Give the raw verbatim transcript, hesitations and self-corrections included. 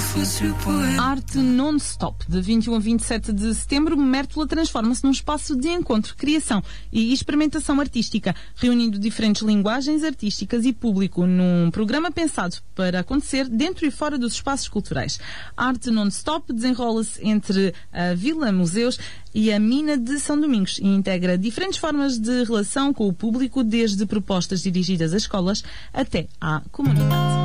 fosse o poema. Arte non-stop. De vinte e um a vinte e sete de setembro, Mértola transforma-se num espaço de encontro, criação e experimentação artística, reunindo diferentes linguagens artísticas e público num programa pensado para acontecer dentro e fora dos espaços culturais. Arte non-stop desenrola-se entre a Vila Museus e a Mina de São Domingos e integra diferentes formas de relação com o público, desde propostas dirigidas a escolas até à comunidade.